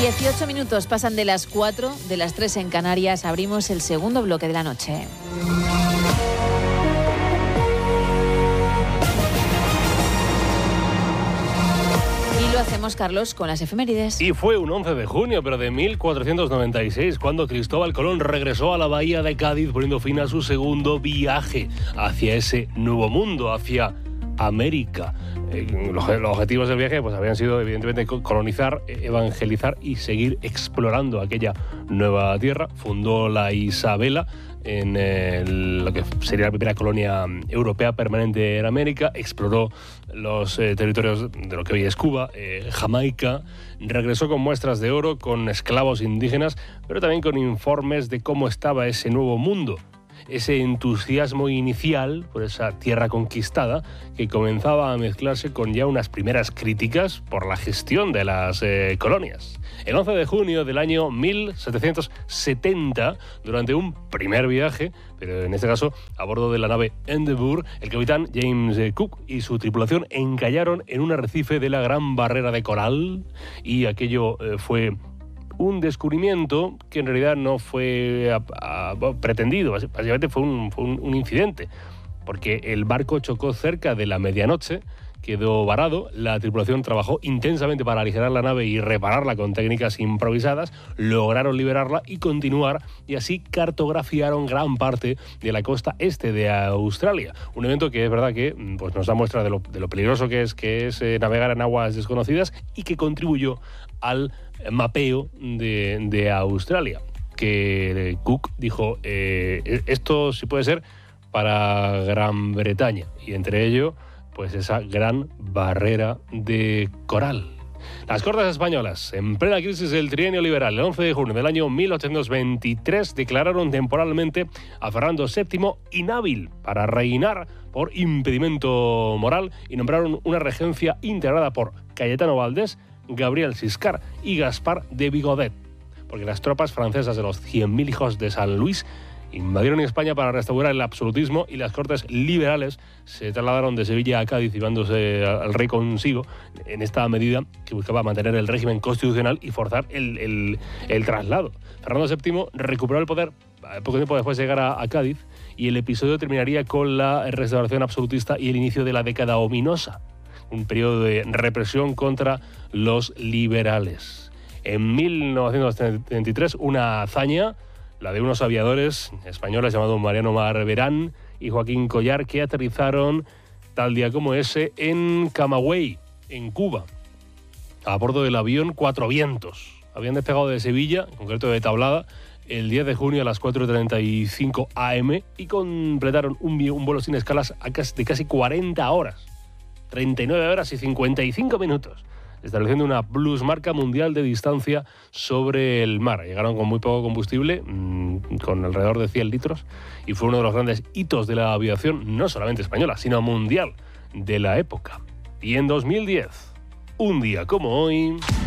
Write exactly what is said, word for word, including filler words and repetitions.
dieciocho minutos pasan de las cuatro, de las tres en Canarias. Abrimos el segundo bloque de la noche. Y lo hacemos, Carlos, con las efemérides. Y fue un once de junio, pero de mil cuatrocientos noventa y seis, cuando Cristóbal Colón regresó a la bahía de Cádiz, poniendo fin a su segundo viaje hacia ese nuevo mundo, hacia América. Eh, los, los objetivos del viaje pues, habían sido, evidentemente, colonizar, evangelizar y seguir explorando aquella nueva tierra. Fundó la Isabela, en el, lo que sería la primera colonia europea permanente en América. Exploró los eh, territorios de lo que hoy es Cuba, eh, Jamaica. Regresó con muestras de oro, con esclavos indígenas, pero también con informes de cómo estaba ese nuevo mundo. Ese entusiasmo inicial por esa tierra conquistada que comenzaba a mezclarse con ya unas primeras críticas por la gestión de las eh, colonias. El once de junio del año mil setecientos setenta, durante un primer viaje, pero en este caso a bordo de la nave Endeavour, el capitán James Cook y su tripulación encallaron en un arrecife de la Gran Barrera de Coral, y aquello eh, fue un descubrimiento que en realidad no fue a, a, pretendido, básicamente fue, un, fue un, un incidente, porque el barco chocó cerca de la medianoche, quedó varado, la tripulación trabajó intensamente para aligerar la nave y repararla con técnicas improvisadas, lograron liberarla y continuar, y así cartografiaron gran parte de la costa este de Australia. Un evento que es verdad que pues, nos da muestra de lo, de lo peligroso que es, que es eh, navegar en aguas desconocidas, y que contribuyó al mapeo de, de Australia, que Cook dijo, eh, esto sí puede ser para Gran Bretaña, y entre ello pues esa gran barrera de coral. Las Cortes Españolas, en plena crisis del trienio liberal, el once de junio del año mil ochocientos veintitrés, declararon temporalmente a Fernando séptimo inhábil para reinar por impedimento moral, y nombraron una regencia integrada por Cayetano Valdés, Gabriel Siscar y Gaspar de Vigodet, porque las tropas francesas de los cien mil hijos de San Luis invadieron España para restaurar el absolutismo, y las Cortes liberales se trasladaron de Sevilla a Cádiz, llevándose al rey consigo, en esta medida que buscaba mantener el régimen constitucional y forzar el, el, el traslado. Fernando séptimo recuperó el poder poco tiempo después de llegar a, a Cádiz, y el episodio terminaría con la restauración absolutista y el inicio de la década ominosa, un periodo de represión contra los liberales. En mil novecientos treinta y tres, una hazaña, la de unos aviadores españoles llamados Mariano Marverán y Joaquín Collar, que aterrizaron tal día como ese en Camagüey, en Cuba, a bordo del avión Cuatro Vientos. Habían despegado de Sevilla, en concreto de Tablada, el diez de junio a las cuatro y treinta y cinco a eme, y completaron un, un vuelo sin escalas de casi cuarenta horas, treinta y nueve horas y cincuenta y cinco minutos, estableciendo una plusmarca mundial de distancia sobre el mar. Llegaron con muy poco combustible, mmm, con alrededor de cien litros, y fue uno de los grandes hitos de la aviación, no solamente española, sino mundial, de la época. Y en dos mil diez, un día como hoy...